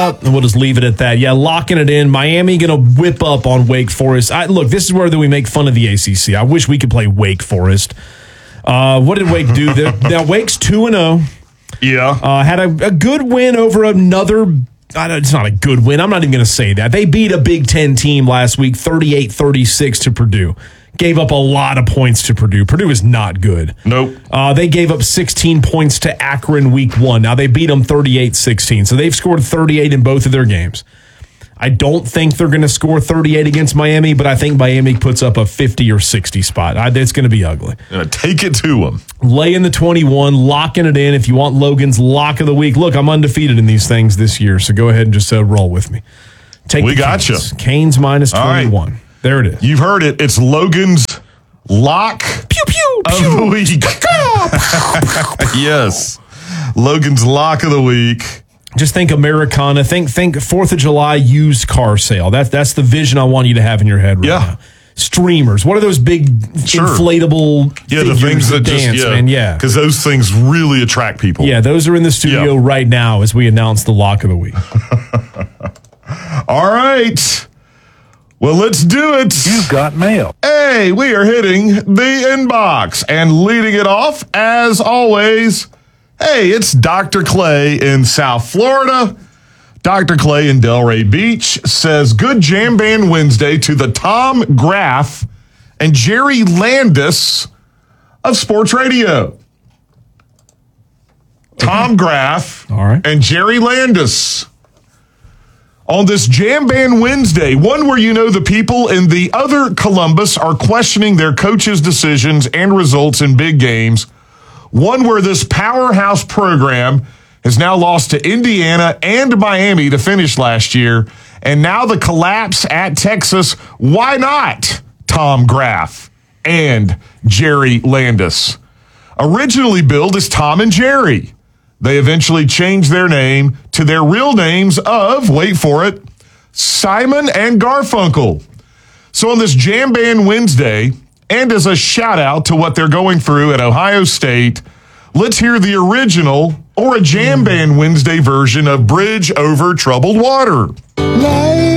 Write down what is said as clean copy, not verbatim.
and we'll just leave it at that. Yeah, locking it in. Miami going to whip up on Wake Forest. Look, this is where we make fun of the ACC. I wish we could play Wake Forest. What did Wake do? Now, Wake's 2-0. Yeah. Had a good win over another. It's not a good win. I'm not even going to say that. They beat a Big Ten team last week, 38-36 to Purdue. Gave up a lot of points to Purdue. Purdue is not good. Nope. They gave up 16 points to Akron week 1. Now, they beat them 38-16. So they've scored 38 in both of their games. I don't think they're going to score 38 against Miami, but I think Miami puts up a 50 or 60 spot. It's going to be ugly. Take it to them. Laying the 21, locking it in. If you want Logan's lock of the week, look, I'm undefeated in these things this year, so go ahead and just roll with me. We got you. Canes minus 21. Right. There it is. You've heard it. It's Logan's lock pew, pew, of pew. the week. Yes. Logan's lock of the week. Just think Americana. Think 4th of July used car sale. That's the vision I want you to have in your head right now. Streamers. What are those big inflatable the things that dance, just, man? Yeah. Because those things really attract people. Yeah, those are in the studio right now as we announce the lock of the week. All right. Well, let's do it. You've got mail. Hey, we are hitting the inbox and leading it off, as always. Hey, it's Dr. Clay in South Florida. Dr. Clay in Delray Beach says, good Jam Band Wednesday to the Tom Graff and Jerry Landis of Sports Radio. Tom Graff and Jerry Landis. On this Jam Band Wednesday, one where the people in the other Columbus are questioning their coaches' decisions and results in big games. One where this powerhouse program has now lost to Indiana and Miami to finish last year. And now the collapse at Texas. Why not Tom Graff and Jerry Landis? Originally billed as Tom and Jerry. They eventually changed their name to their real names of, wait for it, Simon and Garfunkel. So on this Jam Band Wednesday, and as a shout out to what they're going through at Ohio State, let's hear the original or a Jam Band Wednesday version of Bridge Over Troubled Water.